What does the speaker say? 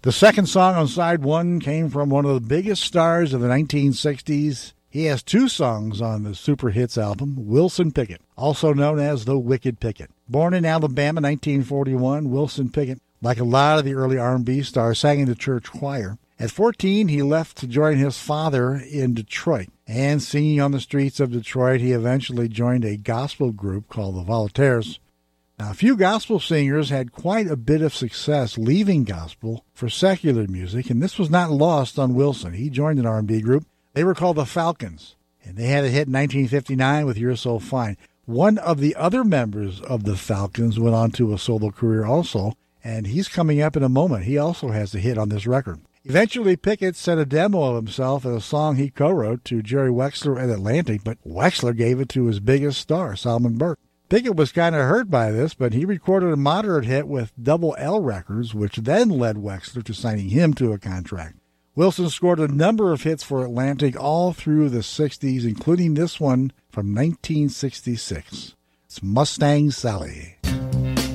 The second song on side one came from one of the biggest stars of the 1960s. He has two songs on the Super Hits album, Wilson Pickett, also known as the Wicked Pickett. Born in Alabama, 1941, Wilson Pickett, like a lot of the early R&B stars, sang in the church choir. At 14, he left to join his father in Detroit. And singing on the streets of Detroit, he eventually joined a gospel group called the Volunteers. Now, a few gospel singers had quite a bit of success leaving gospel for secular music, and this was not lost on Wilson. He joined an R&B group. They were called the Falcons, and they had a hit in 1959 with You're So Fine. One of the other members of the Falcons went on to a solo career also, and he's coming up in a moment. He also has a hit on this record. Eventually, Pickett sent a demo of himself and a song he co-wrote to Jerry Wexler at Atlantic, but Wexler gave it to his biggest star, Solomon Burke. Pickett was kind of hurt by this, but he recorded a moderate hit with Double L Records, which then led Wexler to signing him to a contract. Wilson scored a number of hits for Atlantic all through the 60s, including this one from 1966. It's Mustang Sally.